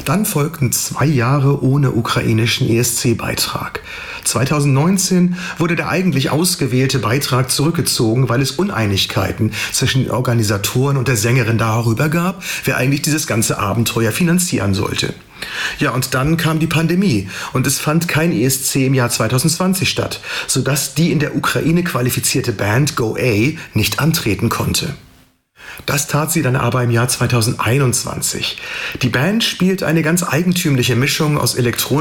Dann folgten 2 Jahre ohne ukrainischen ESC-Beitrag. 2019 wurde der eigentlich ausgewählte Beitrag zurückgezogen, weil es Uneinigkeiten zwischen den Organisatoren und der Sängerin darüber gab, wer eigentlich dieses ganze Abenteuer finanzieren sollte. Ja, und dann kam die Pandemie und es fand kein ESC im Jahr 2020 statt, sodass die in der Ukraine qualifizierte Band Go.A nicht antreten konnte. Das tat sie dann aber im Jahr 2021. Die Band spielt eine ganz eigentümliche Mischung aus elektronischer